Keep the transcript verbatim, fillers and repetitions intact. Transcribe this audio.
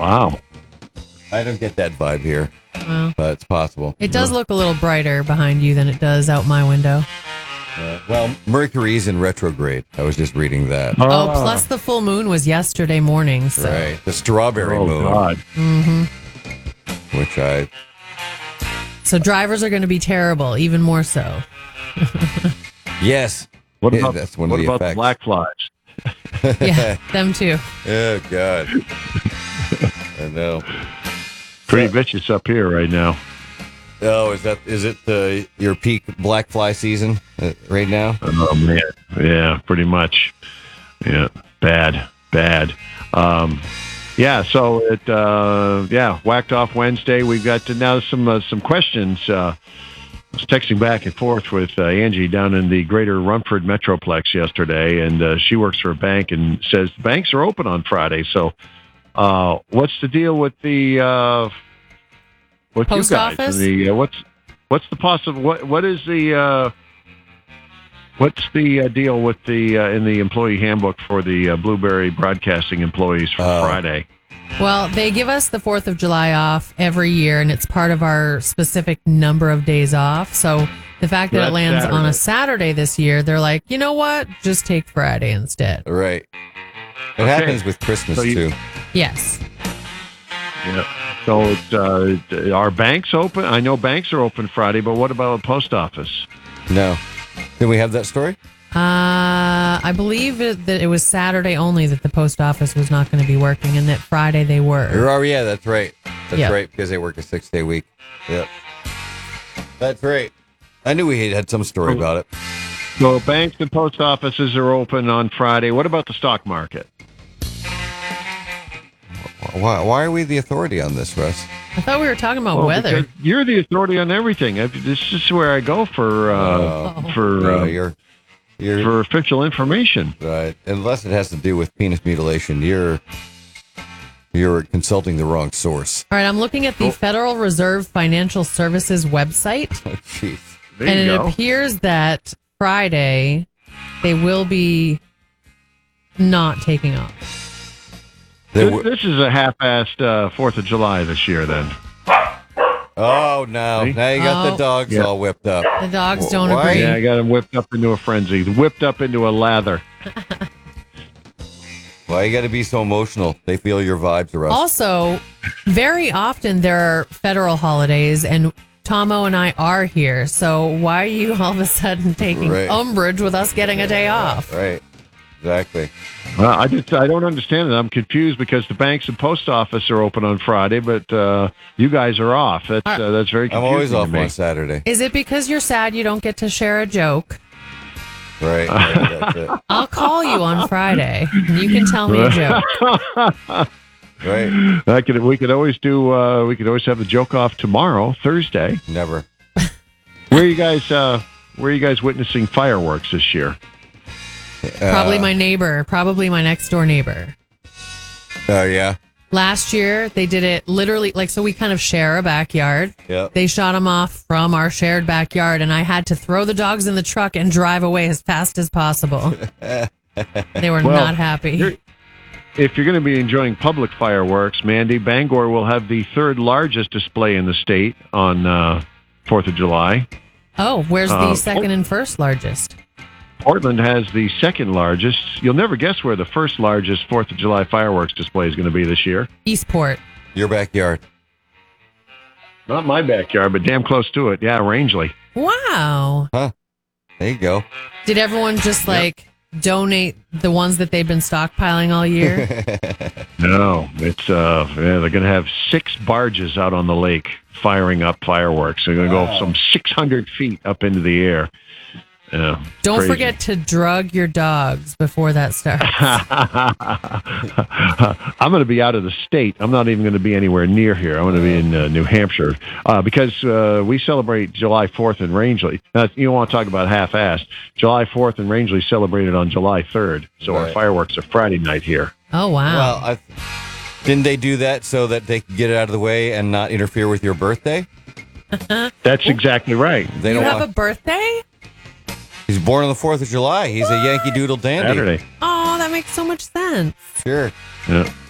Wow. I don't get that vibe here, Well, but it's possible. it does look a little brighter behind you than it does out my window. Uh, well, Mercury's in retrograde. I was just reading that. Oh, plus the full moon was yesterday morning. So. Right. The strawberry Oh, moon, God. Mm-hmm. which I... So drivers are going to be terrible, even more so. Yes. What Yeah, about, that's one of what the about the effects. black flies? Yeah, them too. Oh, God. I know. Pretty vicious up here right now. Oh, is that is it uh, your peak black fly season uh, right now? Oh, man. Yeah, pretty much. Yeah, bad, bad. Um, yeah, so it, uh, yeah, whacked off Wednesday. We've got to now some uh, some questions. Uh, I was texting back and forth with uh, Angie down in the greater Rumford Metroplex yesterday, and uh, she works for a bank and says banks are open on Friday. So uh, what's the deal with the... Uh, What Post you guys? office? The, uh, what's what's the possible? What what is the uh, what's the uh, deal with the uh, in the employee handbook for the uh, Blueberry Broadcasting employees for Oh. Friday? Well, they give us the fourth of July off every year, and it's part of our specific number of days off. So the fact that That's it lands on a Saturday. Saturday this year, they're like, you know what? Just take Friday instead. Right. It happens with Christmas, So you- too. Yes. Yeah. So it's, uh, are banks open? I know banks are open Friday, but what about the post office? No. Did we have that story? Uh, I believe it, that it was Saturday only that the post office was not going to be working, and that Friday they were. Oh, yeah, that's right. That's Yeah. right, because they work a six-day week. Yep. That's right. I knew we had some story about it. So banks and post offices are open on Friday. What about the stock market? Why, why are we the authority on this, Russ? I thought we were talking about Well, weather. because you're the authority on everything. I- This is where I go for uh, Oh. for No, uh, you're, you're for official information. right. Unless it has to do with penis mutilation, you're you're consulting the wrong source. All right, I'm looking at the Federal Reserve Financial Services website, Oh, jeez. There and you it go. appears that Friday they will be not taking off. There This, w- this is a half-assed uh, Fourth of July this year. Then oh, no. See? Now you got Oh. the dogs Yeah. all whipped up. The dogs Wh- don't why? agree. yeah, I got him whipped up into a frenzy, whipped up into a lather. Why you got to be so emotional? They feel your vibes, Russ. Also, very often there are federal holidays, and Tomo and I are here. So why are you all of a sudden taking Right. umbrage with us getting a day off? Right. Exactly. Uh, I just I don't understand it. I'm confused because the banks and post office are open on Friday, but uh, you guys are off. That's uh, that's very I'm confusing always to off me. on Saturday. Is it because you're sad you don't get to share a joke? Right. right, that's it. I'll call you on Friday. And you can tell me a joke. Right. I could, we could always do. Uh, we could always have the joke off tomorrow, Thursday. Never. Where are you guys? Uh, where are you guys witnessing fireworks this year? Probably Uh, my neighbor, probably my next door neighbor. Oh, yeah. Last year, they did it literally, like, so we kind of share a backyard. Yeah. They shot them off from our shared backyard, and I had to throw the dogs in the truck and drive away as fast as possible. They were Well, not happy. you're- If you're going to be enjoying public fireworks, Mandy, Bangor will have the third largest display in the state on uh, Fourth of July. Oh, where's the Uh, second and first largest? Portland has the second largest. You'll never guess where the first largest Fourth of July fireworks display is going to be this year. Eastport. Your backyard. Not my backyard, but damn close to it. Yeah, Rangeley. Wow. There you go. Did everyone just like donate the ones that they've been stockpiling all year? No, it's uh, yeah, they're going to have six barges out on the lake firing up fireworks. They're going to Wow. go some six hundred feet up into the air. Yeah, Don't crazy. forget to drug your dogs before that starts. I'm going to be out of the state. I'm not even going to be anywhere near here. I'm going to be in uh, New Hampshire uh, because uh, we celebrate July fourth in Rangeley. Now, you don't want to talk about half-assed. July fourth in Rangeley celebrated on July third, so our Right. fireworks are Friday night here. Oh, wow. Well, I, didn't they do that so that they could get it out of the way and not interfere with your birthday? That's exactly right. They you don't have want. a birthday? He's born on the fourth of July. He's a Yankee Doodle dandy. Saturday. Oh, that makes so much sense. Sure. Yeah.